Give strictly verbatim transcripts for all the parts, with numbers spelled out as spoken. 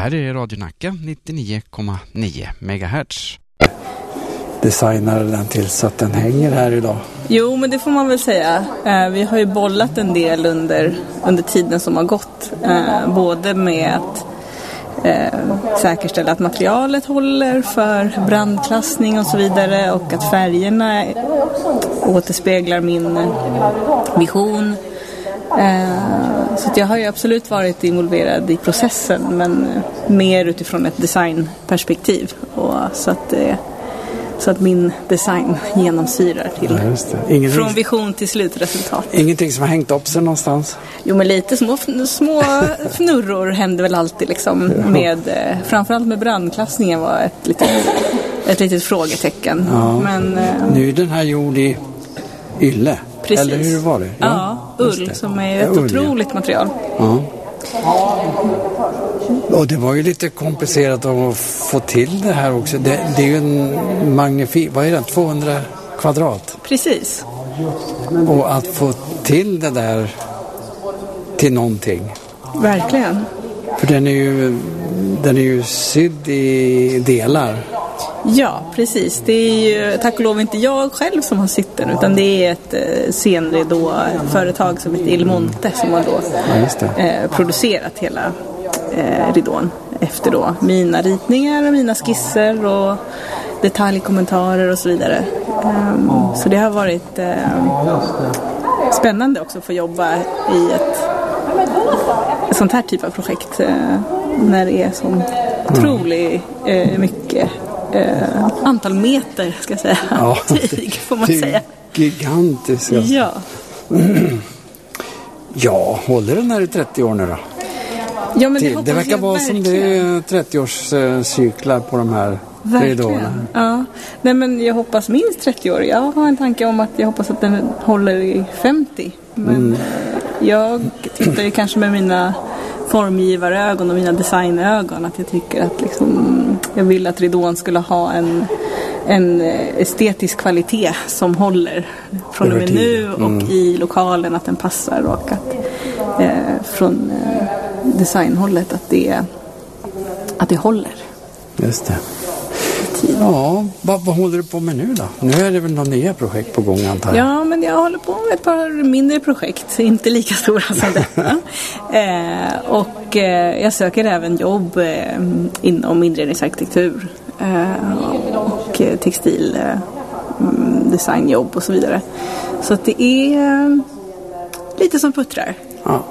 här är Radio Nacka nittionio komma nio megahertz. Designar den till så att den hänger här idag? Jo, men det får man väl säga. Eh, vi har ju bollat en del under, under tiden som har gått. Eh, både med att eh, säkerställa att materialet håller för brandklassning och så vidare. Och att färgerna återspeglar min vision. Eh, så att jag har ju absolut varit involverad i processen. Men mer utifrån ett designperspektiv. Och så att det... Så att min design genomsyrar till ja, från vision till slutresultat. Ingenting som har hängt upp sig någonstans? Jo, men lite små, små fnurror händer väl alltid liksom. Ja. Med, framförallt med brandklassningen var ett litet, ett litet frågetecken. Ja. Men, nu är den här gjord i ylle. Precis. Eller hur var det? Ja, ja ull som är ett ja, otroligt ja. material. Ja. Och det var ju lite komplicerat att få till det här också. Det, det är ju en magnifik, vad är det, tvåhundra kvadrat? Precis. Och att få till det där till någonting. Verkligen. För den är ju, den är ju sydd i delar. Ja, precis. Det är ju tack och lov inte jag själv som har sytt den, utan det är ett eh, scenridå-företag som heter Il Monte som har då ja, eh, producerat hela eh, ridån efter då mina ritningar och mina skisser och detaljkommentarer och så vidare. Um, så det har varit eh, spännande också att få jobba i ett, ett sånt här typ av projekt eh, när det är så otroligt eh, mycket Eh, antal meter ska jag säga. Ja, tyg får man säga. Gigantiskt. Ja. Ja, håller den här i trettio år nu då? Ja, men det, det verkar vara verkligen. Som det är trettio-årscyklar på de här ridåerna. Ja. Nej, men jag hoppas minst trettio år. Jag har en tanke om att jag hoppas att den håller i femtio. Men mm. jag tittar ju kanske med mina formgivarögon och mina designögon att jag tycker att liksom, jag vill att ridån skulle ha en, en estetisk kvalitet som håller från och med nu och mm. i lokalen, att den passar och att eh, från eh, designhållet att det, att det håller. Just det. Ja, vad, vad håller du på med nu då? Nu är det väl några nya projekt på gång antar jag? Ja, men jag håller på med ett par mindre projekt, inte lika stora som detta. eh, och eh, jag söker även jobb eh, inom inredningsarkitektur eh, och textil eh, designjobb och så vidare. Så att det är eh, lite som puttrar. Ja.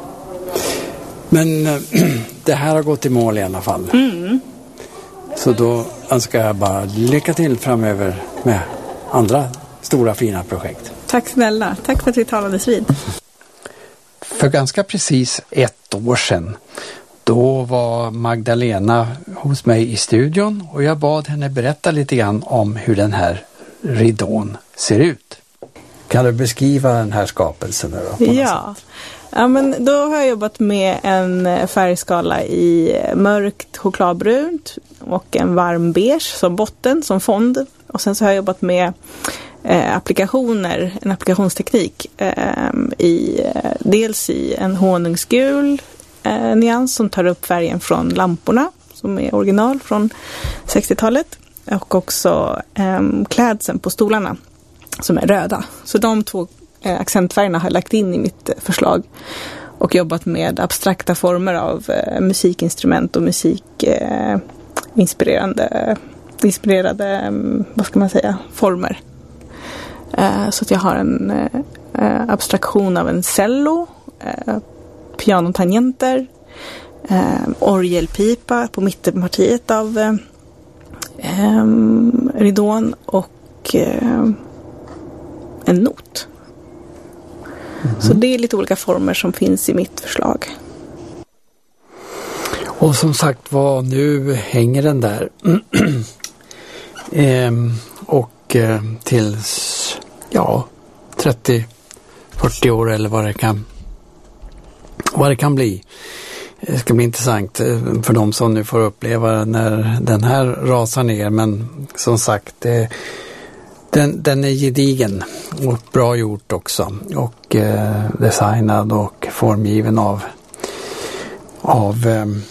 Men äh, det här har gått i mål i alla fall. Mm. Så då önskar jag bara lycka till framöver med andra stora fina projekt. Tack snälla. Tack för att vi talades vid. För ganska precis ett år sedan då var Magdalena hos mig i studion och jag bad henne berätta lite grann om hur den här ridån ser ut. Kan du beskriva den här skapelsen då? På ja. Ja, men då har jag jobbat med en färgskala i mörkt chokladbrunt och en varm beige som botten, som fond. Och sen så har jag jobbat med eh, applikationer, en applikationsteknik eh, i, eh, dels i en honungsgul eh, nyans som tar upp färgen från lamporna som är original från sextiotalet och också eh, klädseln på stolarna som är röda. Så de två eh, accentfärgerna har jag lagt in i mitt förslag och jobbat med abstrakta former av eh, musikinstrument och musik eh, inspirerande inspirerade, vad ska man säga, former. Eh, så att jag har en eh, abstraktion av en cello, eh, pianotangenter, eh, orgelpipa på mittenpartiet av eh, eh, ridån och eh, en not. Mm-hmm. Så det är lite olika former som finns i mitt förslag. Och som sagt vad nu hänger den där ehm, och eh, tills ja trettio fyrtio år eller vad det kan vad det kan bli. Det ska bli intressant för de som nu får uppleva när den här rasar ner, men som sagt eh, den, den är gedigen och bra gjort också och eh, designad och formgiven av av eh,